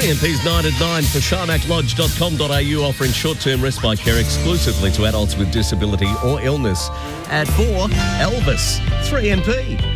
3MP's 9 at 9 for sharmaklodge.com.au, offering short-term respite care exclusively to adults with disability or illness. At 4, Elvis, 3MP.